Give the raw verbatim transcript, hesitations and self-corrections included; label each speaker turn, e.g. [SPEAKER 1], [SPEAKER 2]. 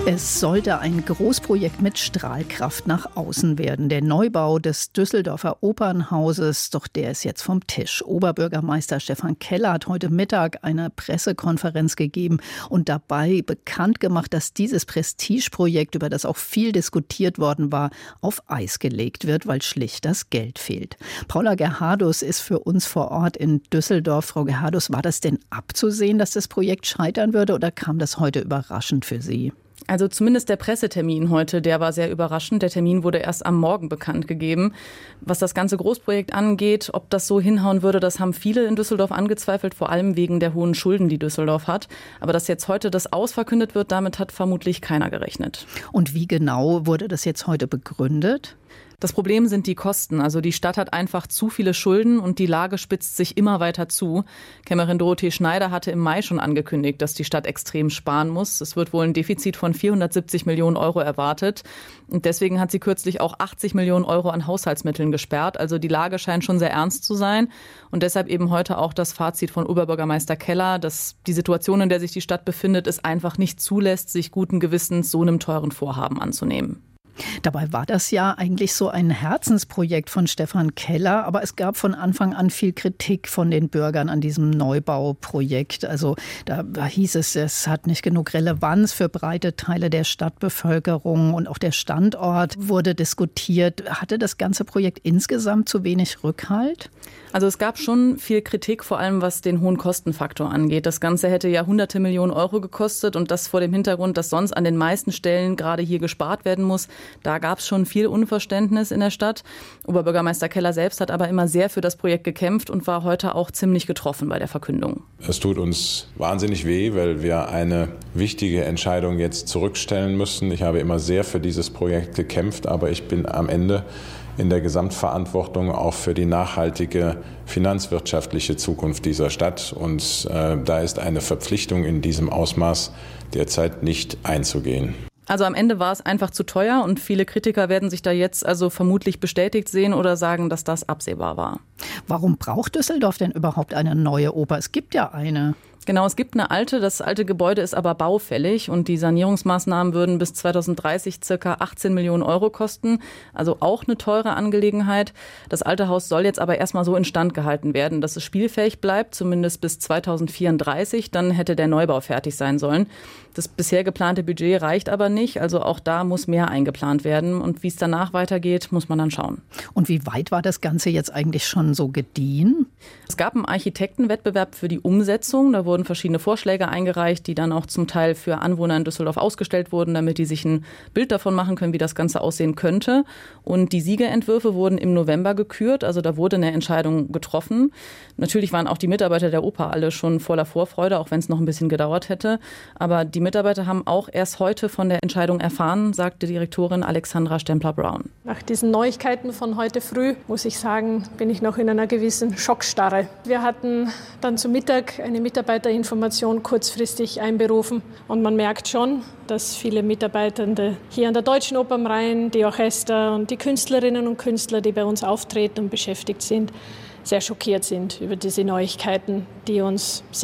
[SPEAKER 1] Es sollte ein Großprojekt mit Strahlkraft nach außen werden. Der Neubau des Düsseldorfer Opernhauses, doch der ist jetzt vom Tisch. Oberbürgermeister Stefan Keller hat heute Mittag eine Pressekonferenz gegeben und dabei bekannt gemacht, dass dieses Prestigeprojekt, über das auch viel diskutiert worden war, auf Eis gelegt wird, weil schlicht das Geld fehlt. Paula Gerhardus ist für uns vor Ort in Düsseldorf. Frau Gerhardus, war das denn abzusehen, dass das Projekt scheitern würde, oder kam das heute überraschend für Sie?
[SPEAKER 2] Also zumindest der Pressetermin heute, der war sehr überraschend. Der Termin wurde erst am Morgen bekannt gegeben. Was das ganze Großprojekt angeht, ob das so hinhauen würde, das haben viele in Düsseldorf angezweifelt, vor allem wegen der hohen Schulden, die Düsseldorf hat. Aber dass jetzt heute das Aus verkündet wird, damit hat vermutlich keiner gerechnet.
[SPEAKER 1] Und wie genau wurde das jetzt heute begründet?
[SPEAKER 2] Das Problem sind die Kosten. Also die Stadt hat einfach zu viele Schulden und die Lage spitzt sich immer weiter zu. Kämmerin Dorothee Schneider hatte im Mai schon angekündigt, dass die Stadt extrem sparen muss. Es wird wohl ein Defizit von vierhundertsiebzig Millionen Euro erwartet. Und deswegen hat sie kürzlich auch achtzig Millionen Euro an Haushaltsmitteln gesperrt. Also die Lage scheint schon sehr ernst zu sein. Und deshalb eben heute auch das Fazit von Oberbürgermeister Keller, dass die Situation, in der sich die Stadt befindet, es einfach nicht zulässt, sich guten Gewissens so einem teuren Vorhaben anzunehmen.
[SPEAKER 1] Dabei war das ja eigentlich so ein Herzensprojekt von Stefan Keller, aber es gab von Anfang an viel Kritik von den Bürgern an diesem Neubauprojekt. Also da hieß es, es hat nicht genug Relevanz für breite Teile der Stadtbevölkerung und auch der Standort wurde diskutiert. Hatte das ganze Projekt insgesamt zu wenig Rückhalt?
[SPEAKER 2] Also es gab schon viel Kritik, vor allem was den hohen Kostenfaktor angeht. Das Ganze hätte ja hunderte Millionen Euro gekostet und das vor dem Hintergrund, dass sonst an den meisten Stellen gerade hier gespart werden muss. Da gab es schon viel Unverständnis in der Stadt. Oberbürgermeister Keller selbst hat aber immer sehr für das Projekt gekämpft und war heute auch ziemlich getroffen bei der Verkündung.
[SPEAKER 3] Es tut uns wahnsinnig weh, weil wir eine wichtige Entscheidung jetzt zurückstellen müssen. Ich habe immer sehr für dieses Projekt gekämpft, aber ich bin am Ende in der Gesamtverantwortung auch für die nachhaltige finanzwirtschaftliche Zukunft dieser Stadt. Und äh, da ist eine Verpflichtung in diesem Ausmaß derzeit nicht einzugehen.
[SPEAKER 2] Also am Ende war es einfach zu teuer und viele Kritiker werden sich da jetzt also vermutlich bestätigt sehen oder sagen, dass das absehbar war.
[SPEAKER 1] Warum braucht Düsseldorf denn überhaupt eine neue Oper? Es gibt ja eine.
[SPEAKER 2] Genau, es gibt eine alte, das alte Gebäude ist aber baufällig und die Sanierungsmaßnahmen würden bis zweitausenddreißig circa achtzehn Millionen Euro kosten, also auch eine teure Angelegenheit. Das alte Haus soll jetzt aber erstmal so instand gehalten werden, dass es spielfähig bleibt, zumindest bis zweitausendvierunddreißig, dann hätte der Neubau fertig sein sollen. Das bisher geplante Budget reicht aber nicht, also auch da muss mehr eingeplant werden und wie es danach weitergeht, muss man dann schauen.
[SPEAKER 1] Und wie weit war das Ganze jetzt eigentlich schon so gediehen?
[SPEAKER 2] Es gab einen Architektenwettbewerb für die Umsetzung, da wurden verschiedene Vorschläge eingereicht, die dann auch zum Teil für Anwohner in Düsseldorf ausgestellt wurden, damit die sich ein Bild davon machen können, wie das Ganze aussehen könnte. Und die Siegerentwürfe wurden im November gekürt, also da wurde eine Entscheidung getroffen. Natürlich waren auch die Mitarbeiter der Oper alle schon voller Vorfreude, auch wenn es noch ein bisschen gedauert hätte. Aber die Mitarbeiter haben auch erst heute von der Entscheidung erfahren, sagte Direktorin Alexandra Stempler-Brown.
[SPEAKER 4] Nach diesen Neuigkeiten von heute früh, muss ich sagen, bin ich noch in einer gewissen Schockstarre. Wir hatten dann zu Mittag eine Mitarbeiterinformation kurzfristig einberufen und man merkt schon, dass viele Mitarbeitende hier an der Deutschen Oper am Rhein, die Orchester und die Künstlerinnen und Künstler, die bei uns auftreten und beschäftigt sind, sehr schockiert sind über diese Neuigkeiten, die uns sehr